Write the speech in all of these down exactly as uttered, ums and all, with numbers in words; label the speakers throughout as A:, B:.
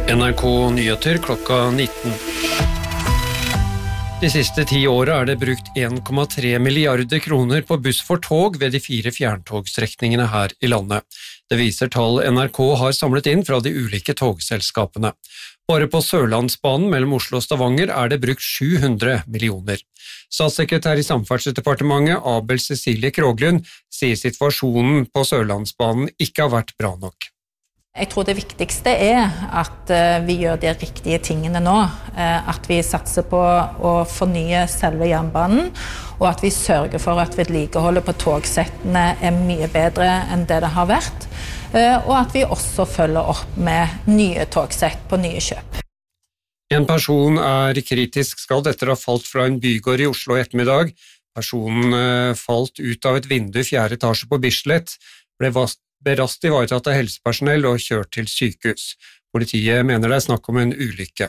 A: N R K Nyheter klokka nitten. De siste ti årene er det brukt en komma tre milliarder kroner på buss for tog ved de fire fjerntogstrekningene her i landet. Det viser tall N R K har samlet inn fra de ulike togselskapene. Bare på Sørlandsbanen mellom Oslo og Stavanger er det brukt sju hundre millioner. Statssekretær i Samferdselsdepartementet Abel Cecilie Kroglund sier situasjonen på Sørlandsbanen ikke har vært bra nok.
B: Jeg tror det viktigste er at vi gjør de riktige tingene nå, at vi satser på å fornye selve jernbanen, og at vi sørger for at vedlikeholdet på togsettene er mye bedre enn det det har vært, og at vi også følger opp med nye togsett på nye kjøp.
A: En person er kritisk skadd etter å ha falt fra en bygård i Oslo i ettermiddag. Personen falt ut av et vindu i fjerde etasje på Bislett, ble vast ble raskt ivaretatt av helsepersonell og kjørt til sykehus. Politiet mener det er snakk om en ulykke.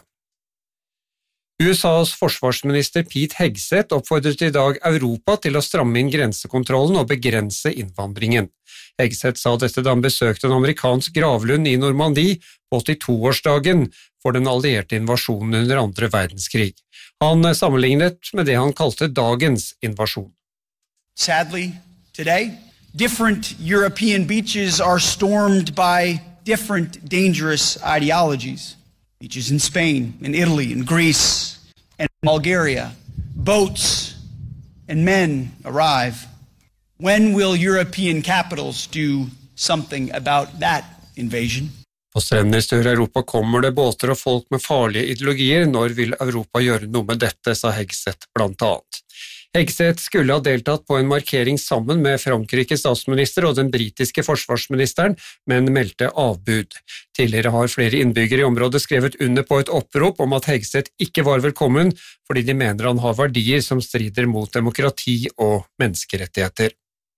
A: U S A's forsvarsminister Pete Hegseth oppfordret i dag Europa til å stramme inn grensekontrollen og begrense innvandringen. Hegseth sa dette da han besøkte en amerikansk gravlund i Normandie på åttito-årsdagen for den allierte invasjonen under andre verdenskrig. Han sammenlignet med det han kalte dagens invasjon.
C: Sadly, today, different European beaches are stormed by different dangerous ideologies. Beaches in Spain, in Italy, in Greece, and Bulgaria. Boats and men arrive. When will European capitals do something about that invasion?
A: På strender i større Europa kommer det båter og folk med farlige ideologier. Når vil Europa gjøre noe med dette, sa Hegseth blant annet. Hegseth skulle ha deltatt på en markering sammen med Frankrikes statsminister og den britiske forsvarsministeren, men meldte avbud. Tidligere har flere innbyggere i området skrevet under på et opprop om at Hegseth ikke var velkommen, fordi de mener han har verdier som strider mot demokrati og menneskerettigheter.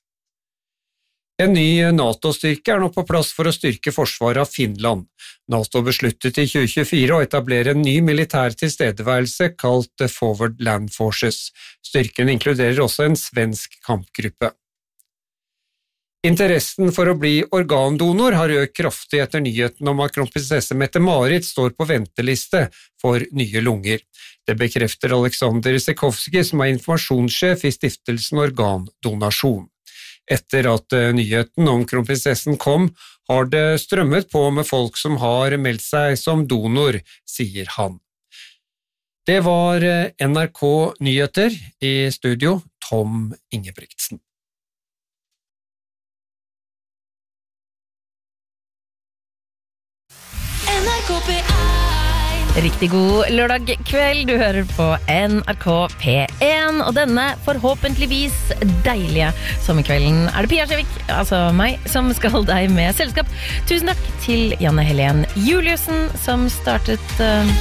A: En ny NATO-styrke er nå på plass for å styrke forsvaret av Finland. NATO besluttet i tjue tjuefire å etablere en ny militær tilstedeværelse kalt Forward Land Forces. Styrken inkluderer også en svensk kampgruppe. Interessen for å bli organdonor har økt kraftig etter nyheten om at kronprinsesse Mette-Marit står på venteliste for nye lunger. Det bekrefter Alexander Sekovsky, som er informasjonssjef i stiftelsen Organdonasjon. Etter at nyheten om kronprinsessen kom, har det strømmet på med folk som har meldt seg som donor, sier han. Det var N R K Nyheter, i studio Tom Ingebrigtsen.
D: N R K P én. Riktig god lørdag kveld, du hører på N R K P én, og denne forhåpentligvis deilige sommerkvelden er det Pia Skjevik, altså meg, som skal deg med selskap. Tusen takk til Janne Helen Juliussen, som startet... Uh...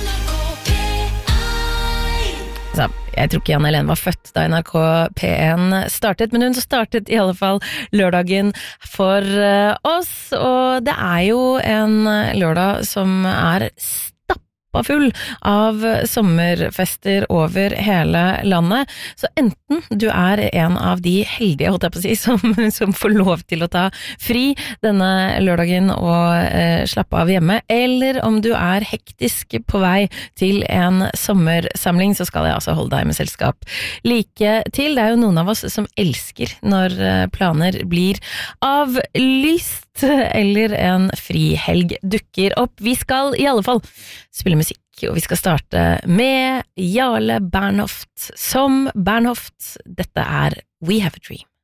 D: Altså, jeg tror ikke Janne Helen var født da N R K P én startet, men hun startet i alle fall lørdagen for uh, oss, og det er jo en lørdag som er sterk full av sommerfester over hele landet, så enten du er en av de heldige, holdt jeg på å si, som, som får lov til å ta fri denne lørdagen og eh, slappe av hjemme, eller om du er hektisk på vei til en sommersamling, så skal jeg altså holde deg med selskap like til. Det er jo noen av oss som elsker når planer blir avlyst, eller en frihelg dukker opp. Vi skal i alle fall spille musikk, og vi skal starte med Jarle Bernhoft som Bernhoft. Dette er We Have a Dream.